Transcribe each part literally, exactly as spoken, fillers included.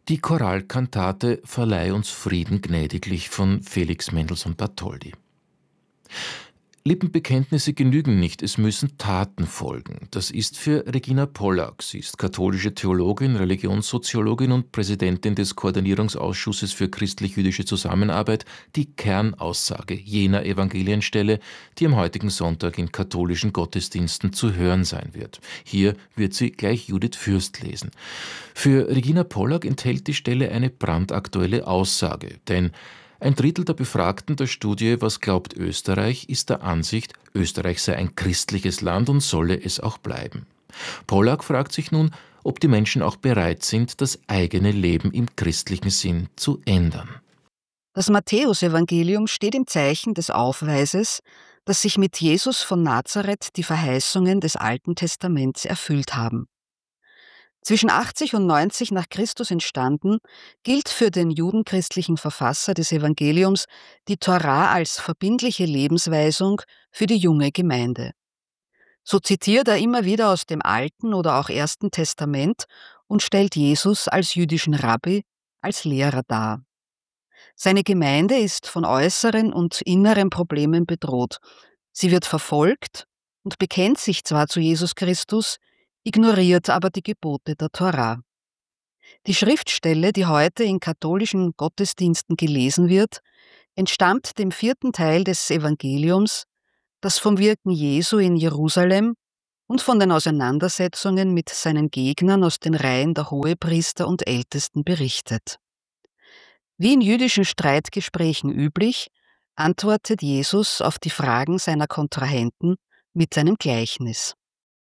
Die Choralkantate Verleih uns Frieden gnädiglich von Felix Mendelssohn Bartholdy. Lippenbekenntnisse genügen nicht, es müssen Taten folgen. Das ist für Regina Pollack. Sie ist katholische Theologin, Religionssoziologin und Präsidentin des Koordinierungsausschusses für christlich-jüdische Zusammenarbeit die Kernaussage jener Evangelienstelle, die am heutigen Sonntag in katholischen Gottesdiensten zu hören sein wird. Hier wird sie gleich Judith Fürst lesen. Für Regina Pollack enthält die Stelle eine brandaktuelle Aussage, denn ein Drittel der Befragten der Studie Was glaubt Österreich ist der Ansicht, Österreich sei ein christliches Land und solle es auch bleiben. Pollack fragt sich nun, ob die Menschen auch bereit sind, das eigene Leben im christlichen Sinn zu ändern. Das Matthäusevangelium steht im Zeichen des Aufweises, dass sich mit Jesus von Nazareth die Verheißungen des Alten Testaments erfüllt haben. Zwischen achtzig und neunzig nach Christus entstanden, gilt für den judenchristlichen Verfasser des Evangeliums die Tora als verbindliche Lebensweisung für die junge Gemeinde. So zitiert er immer wieder aus dem Alten oder auch Ersten Testament und stellt Jesus als jüdischen Rabbi, als Lehrer dar. Seine Gemeinde ist von äußeren und inneren Problemen bedroht. Sie wird verfolgt und bekennt sich zwar zu Jesus Christus, ignoriert aber die Gebote der Tora. Die Schriftstelle, die heute in katholischen Gottesdiensten gelesen wird, entstammt dem vierten Teil des Evangeliums, das vom Wirken Jesu in Jerusalem und von den Auseinandersetzungen mit seinen Gegnern aus den Reihen der Hohepriester und Ältesten berichtet. Wie in jüdischen Streitgesprächen üblich, antwortet Jesus auf die Fragen seiner Kontrahenten mit seinem Gleichnis.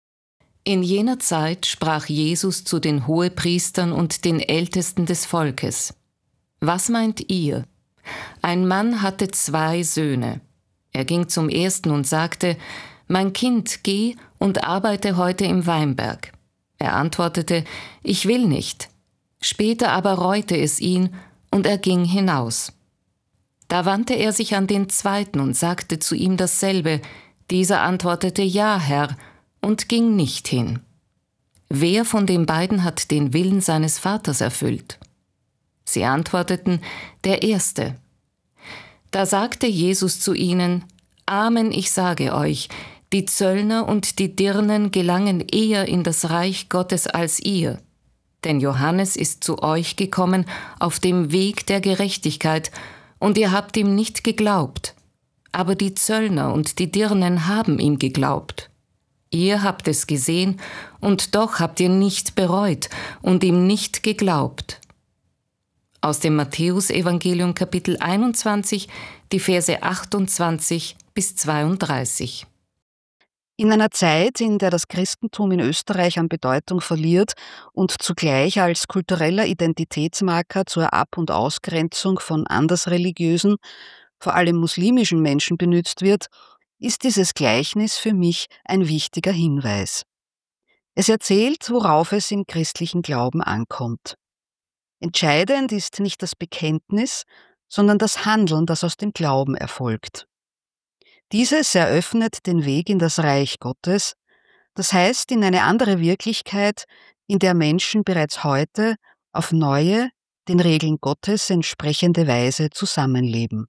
In jener Zeit sprach Jesus zu den Hohepriestern und den Ältesten des Volkes: Was meint ihr? Ein Mann hatte zwei Söhne. Er ging zum ersten und sagte: Mein Kind, geh und arbeite heute im Weinberg. Er antwortete: Ich will nicht. Später aber reute es ihn, und er ging hinaus. Da wandte er sich an den zweiten und sagte zu ihm dasselbe. Dieser antwortete: Ja, Herr, und ging nicht hin. Wer von den beiden hat den Willen seines Vaters erfüllt? Sie antworteten: Der Erste. Da sagte Jesus zu ihnen: Amen, ich sage euch, die Zöllner und die Dirnen gelangen eher in das Reich Gottes als ihr. Denn Johannes ist zu euch gekommen auf dem Weg der Gerechtigkeit, und ihr habt ihm nicht geglaubt. Aber die Zöllner und die Dirnen haben ihm geglaubt. Ihr habt es gesehen, und doch habt ihr nicht bereut und ihm nicht geglaubt. Aus dem Matthäusevangelium Kapitel einundzwanzig, die Verse achtundzwanzig bis zweiunddreißig. In einer Zeit, in der das Christentum in Österreich an Bedeutung verliert und zugleich als kultureller Identitätsmarker zur Ab- und Ausgrenzung von andersreligiösen, vor allem muslimischen Menschen benutzt wird, ist dieses Gleichnis für mich ein wichtiger Hinweis. Es erzählt, worauf es im christlichen Glauben ankommt. Entscheidend ist nicht das Bekenntnis, sondern das Handeln, das aus dem Glauben erfolgt. Dieses eröffnet den Weg in das Reich Gottes, das heißt in eine andere Wirklichkeit, in der Menschen bereits heute auf neue, den Regeln Gottes entsprechende Weise zusammenleben.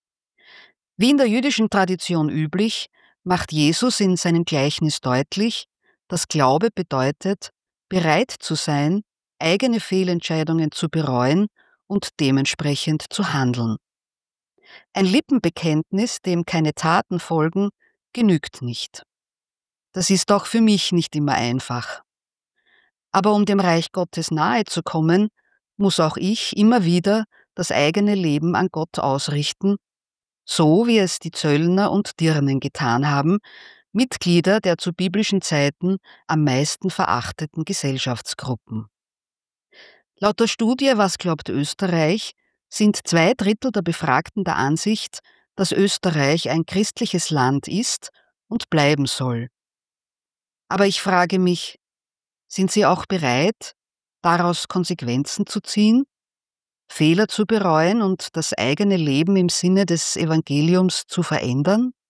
Wie in der jüdischen Tradition üblich, macht Jesus in seinem Gleichnis deutlich, dass Glaube bedeutet, bereit zu sein, eigene Fehlentscheidungen zu bereuen und dementsprechend zu handeln. Ein Lippenbekenntnis, dem keine Taten folgen, genügt nicht. Das ist auch für mich nicht immer einfach. Aber um dem Reich Gottes nahe zu kommen, muss auch ich immer wieder das eigene Leben an Gott ausrichten, so wie es die Zöllner und Dirnen getan haben, Mitglieder der zu biblischen Zeiten am meisten verachteten Gesellschaftsgruppen. Laut der Studie Was glaubt Österreich sind zwei Drittel der Befragten der Ansicht, dass Österreich ein christliches Land ist und bleiben soll. Aber ich frage mich, sind Sie auch bereit, daraus Konsequenzen zu ziehen, Fehler zu bereuen und das eigene Leben im Sinne des Evangeliums zu verändern?